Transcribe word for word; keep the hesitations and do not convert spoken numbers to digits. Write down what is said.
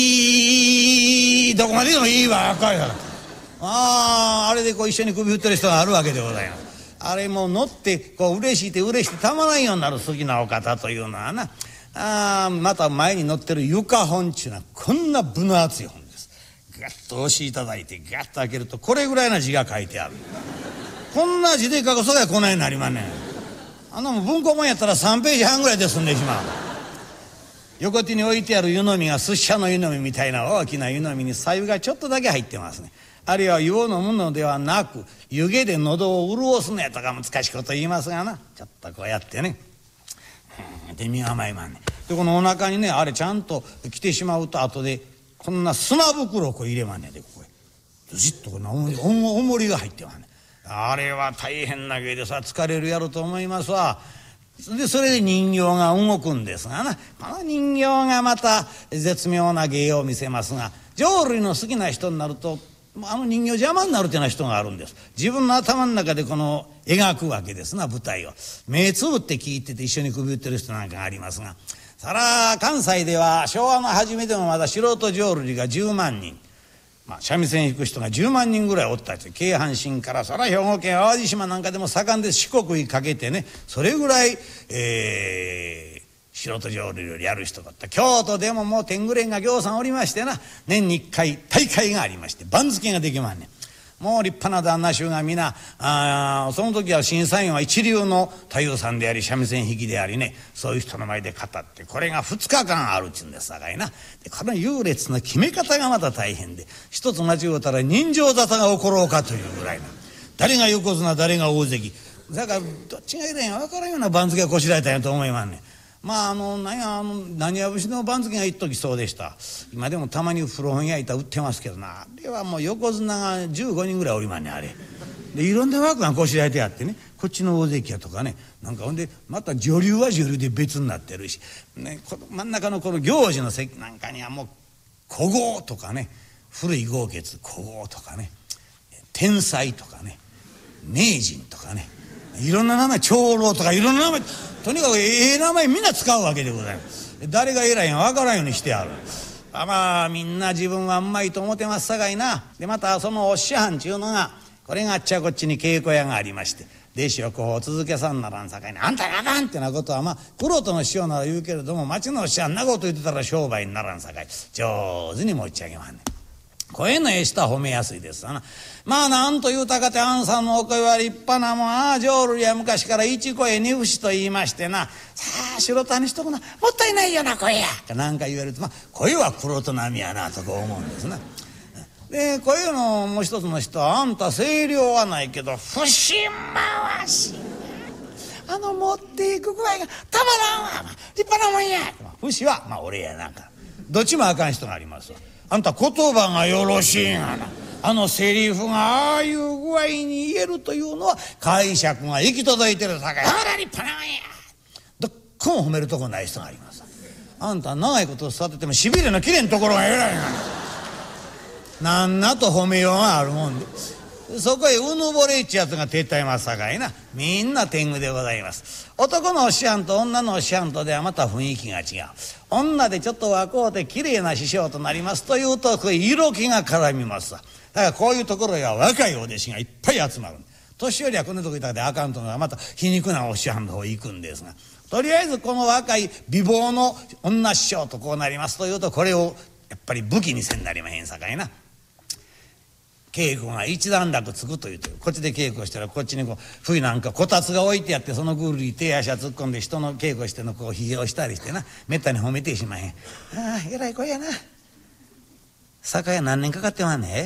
いいどこまででもいいわ赤いからあああれでこう一緒に首振ってる人があるわけでございます。あれも乗ってこう嬉しいて嬉しくてたまらんようになる好きなお方というのはなあまた前に乗ってる床本っちゅうのはこんな分厚い本です。ガッと押しいただいてガッと開けるとこれぐらいの字が書いてある。こんな字で書くそがこないになりまんねん。あんなもん文庫本やったらさんページはんぐらいで済んでしまう。横手に置いてある湯飲みが拙者の湯飲みみたいな大きな湯飲みに白湯がちょっとだけ入ってますね。あるいは湯を飲むのではなく湯気で喉を潤すのやとか難しいこと言いますがなちょっとこうやってねで身構えまんねん。でこのお腹にねあれちゃんと来てしまうと後でこんな砂袋をこう入れまんねんでここへずしっとこんなおもりが入ってまんねん。あれは大変な芸でさ疲れるやろと思いますわ。でそれで人形が動くんですがなこの人形がまた絶妙な芸を見せますが浄瑠璃の好きな人になるとあの人形邪魔になるというような人があるんです。自分の頭の中でこの描くわけですな舞台を目つぶって聞いてて一緒に首打ってる人なんかがありますがそら関西では昭和の初めでもまだ素人浄瑠璃がじゅうまんにんまあ、三味線弾く人がじゅうまんにんぐらいおったんですよ。京阪神からそら兵庫県淡路島なんかでも盛んで四国にかけてねそれぐらい、えー、素人浄瑠璃よりやる人だった。京都でももう天狗連がぎょうさんおりましてな年にいっかい大会がありまして番付ができまんねん。もう立派な旦那衆が皆あその時は審査員は一流の太夫さんであり三味線弾きでありねそういう人の前で語ってこれがふつかかんあるっちゅうんですさかいな。でこの優劣の決め方がまた大変で一つ間違うたら人情沙汰が起ころうかというぐらいな誰が横綱誰が大関だからどっちがいらんや分からんような番付がこしらえたんやと思いまんねん。まああの何やあの何や節の番付が一時そうでした。今でもたまに古本屋いたら売ってますけどなあれはもう横綱がじゅうごにんぐらいおりまんねんあれでいろんな枠がこしらえてあってねこっちの大関やとかねなんかほんでまた女流は女流で別になってるし、ね、この真ん中のこの行事の席なんかにはもう古豪とかね古い豪傑古豪とかね天才とかね名人とかねいろんな名前長老とかいろんな名前とにかくええ名前みんな使うわけでございます。誰が偉いんや分からんようにしてある。あまあみんな自分はうまいと思ってますさかいな。でまたそのお師範ちゅうのがこれがあっちゃこっちに稽古屋がありまして弟子をこう続けさんならんさかいにあんたにあかんってなことはまあ玄人の師匠なら言うけれども町の師匠あんなこと言ってたら商売にならんさかい上手に持ち上げまんねん。声のええ人は褒めやすいですわな。まあなんと言うたかてあんさんのお声は立派なもんああ浄瑠璃は昔から一声二節と言いましてなさあ白谷にしとくなもったいないような声やなんか言われるとまあ声は黒と波やなとこう思うんですな。で声のもう一つの人はあんた声量はないけど節回しあの持っていく具合がたまらんわ立派なもんや。節はまあ俺やなんかどっちもあかん人がありますわ。あんた言葉がよろしいんやなあのセリフがああいう具合に言えるというのは解釈が行き届いてるさかいほら立派なもんやどっこも褒めるとこない人があります。あんた長いこと育ててもしびれのきれんところが偉いがななんなと褒めようがあるもんでそこへうぬぼれっちゅうやつが手伝いますさかいなみんな天狗でございます。男のお師範と女のお師範とではまた雰囲気が違う。女でちょっと若うて綺麗な師匠となりますというと色気が絡みますわ。だからこういうところへは若いお弟子がいっぱい集まる。年寄りはこんなとこいたらであかんとのはまた皮肉なお師範の方へ行くんですがとりあえずこの若い美貌の女師匠とこうなりますというとこれをやっぱり武器にせんなりまへんさかいな。稽古が一段落つくというとこっちで稽古したらこっちにこう冬なんかこたつが置いてあってそのぐるり手足突っ込んで人の稽古してのこうひげをしたりしてなめったに褒めてしまへん。ああえらい声やな。酒屋何年かかってまんねん。